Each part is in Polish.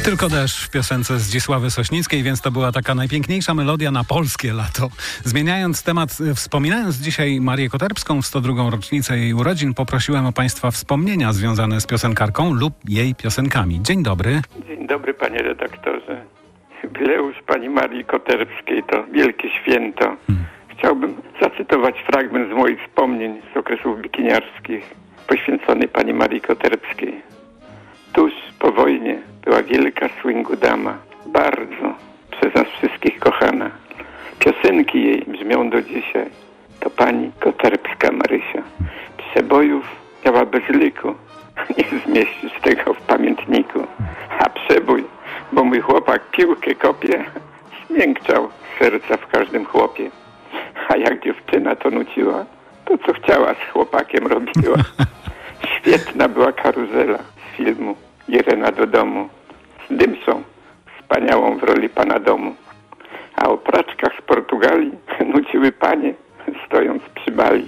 Tylko deszcz w piosence Zdzisławy Sośnickiej, więc to była taka najpiękniejsza melodia na polskie lato. Zmieniając temat, wspominając dzisiaj Marię Koterbską w 102. rocznicę jej urodzin, poprosiłem o Państwa wspomnienia związane z piosenkarką lub jej piosenkami. Dzień dobry. Dzień dobry, panie redaktorze. Jubileusz pani Marii Koterbskiej to wielkie święto. Chciałbym zacytować fragment z moich wspomnień z okresów bikiniarskich poświęcony pani Marii Koterbskiej. Tuż po wojnie była wielka swingu dama, bardzo przez nas wszystkich kochana. Piosenki jej brzmią do dzisiaj. To pani Koterbska Marysia. Przebojów miała bez liku. Nie zmieścisz tego w pamiętniku. A przebój, bo mój chłopak piłkę kopie, zmiękczał serca w każdym chłopie. A jak dziewczyna to nuciła, to co chciała z chłopakiem robiła. Świetna była karuzela z filmu Irena do domu. Z Dymsą, wspaniałą w roli pana domu. A o praczkach z Portugalii nuciły panie, stojąc przy bali.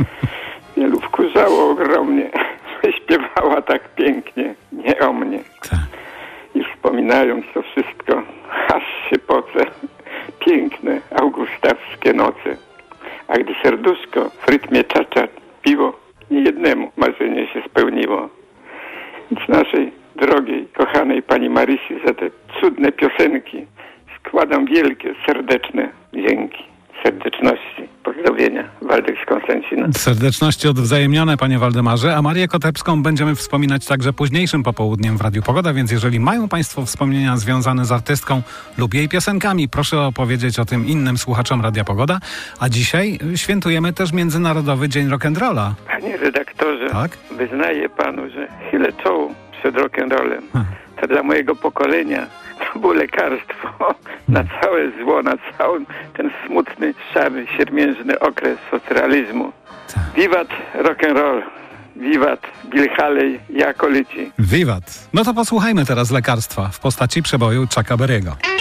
Wielu wkurzało ogromnie, że śpiewała tak pięknie, nie o mnie. I wspominając to wszystko, aż się pocę. Piękne augustawskie noce. A gdy serduszko w rytmie czacza piło, niejednemu marzenie się spełniło. Więc naszej drogiej, kochanej pani Marysi za te cudne piosenki składam wielkie, serdeczne dzięki. Serdeczności, pozdrowienia. Waldek z Konstancina. Serdeczności odwzajemnione, panie Waldemarze. A Marię Koterbską będziemy wspominać także późniejszym popołudniem w Radiu Pogoda, więc jeżeli mają państwo wspomnienia związane z artystką lub jej piosenkami, proszę opowiedzieć o tym innym słuchaczom Radia Pogoda. A dzisiaj świętujemy też Międzynarodowy Dzień Rock'n'Rolla. Panie redaktorze, tak? Wyznaję panu, że chylę czoło przed rock'n'rollem. To dla mojego pokolenia to było lekarstwo na całe zło, na cały ten smutny, szary, siermiężny okres socrealizmu. Wiwat rock'n'roll, wiwat Bill Haley i akolici. Wiwat. No to posłuchajmy teraz lekarstwa w postaci przeboju Chucka Berry'ego.